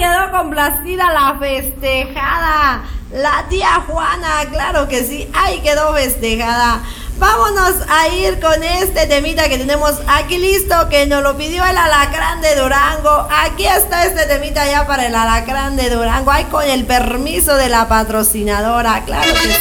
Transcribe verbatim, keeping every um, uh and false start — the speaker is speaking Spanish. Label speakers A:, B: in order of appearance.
A: quedó complacida la festejada. La tía Juana, claro que sí, ahí quedó festejada. Vámonos a ir con este temita que tenemos aquí listo, que nos lo pidió el Alacrán de Durango. Aquí está este temita ya para el Alacrán de Durango, ahí con el permiso de la patrocinadora, claro que sí.